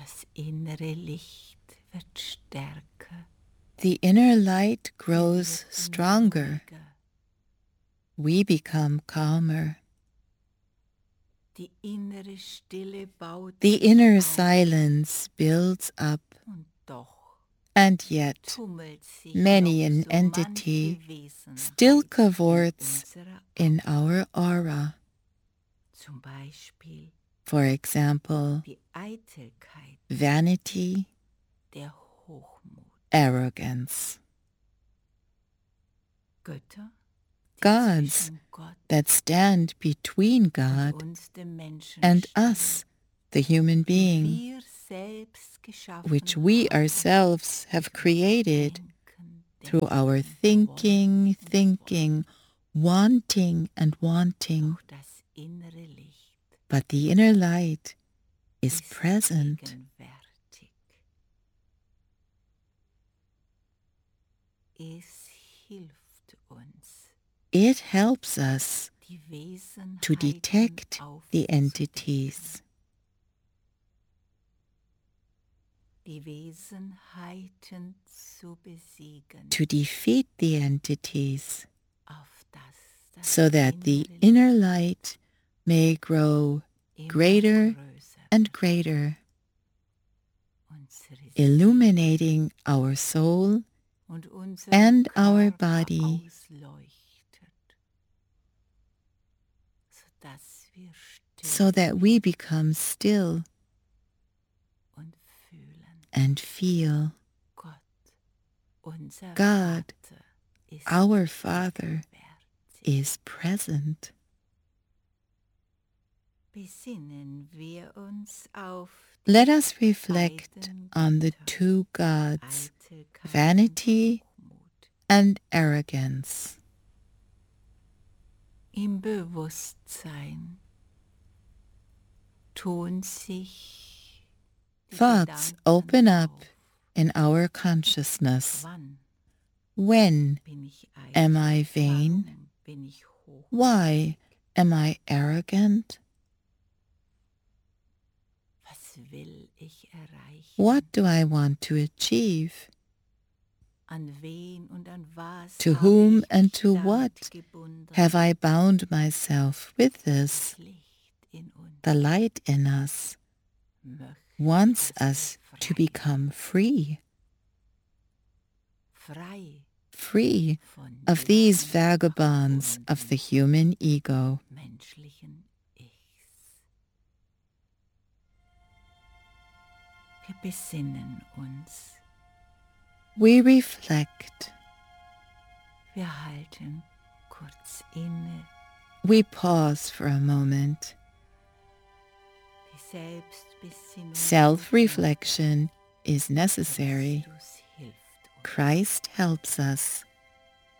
Das innere Licht wird stärker. The inner light Wir grows werden stronger. ruhiger. We become calmer. Die innere Stille baut The sich inner auf silence builds up, und doch and yet tummelt sich many noch an so entity manche Wesenheit still in cavorts unserer in Aura. our aura. Zum Beispiel For example, die Eitelkeit, vanity, der Hochmut. arrogance. Götter, die Gods zwischen Gott that stand between und God uns, dem Menschen, and stehen, us, the human die being, wir selbst geschaffen which we haben, ourselves have created denken, through our denken, wollen und thinking, wanting and wanting. Doch das innere Licht But the inner light is ist present. gegenwärtig. Es hilft uns, It helps us die Wesenheiten to detect the aufzudecken, entities, die Wesenheiten zu besiegen, to defeat the entities, auf das so that the innere inner Licht light may grow immer greater größer and wird, greater, unsere Seele illuminating our soul und unseren and our Körper body, ausleuchtet, sodass wir still so that we become still und fühlen. and feel Gott, unser God, Vater, ist our Father, gegenwärtig. is present. Besinnen wir uns auf Let us reflect beiden on the Götter, two gods, Eitelkeit vanity und Hochmut. and arrogance. Im Bewusstsein tun sich die Thoughts Gedanken open up auf. in our consciousness. Wann When bin ich am eitel? I vain? Warum bin ich hoch? Why am I arrogant? Was will ich erreichen? What do I want to achieve? An wen und an was To habe whom ich and mich to damit what gebunden? have I bound myself with this? Das Licht in uns The light in us möchte, wants dass wir us to frei become free, frei free von of dem these vagabonds of the human ego. menschlichen Ichs. Wir besinnen uns. We reflect, Wir halten kurz inne. we pause for a moment. Die Selbstbesinnung Self-reflection is necessary. Christus hilft uns. Christ helps us.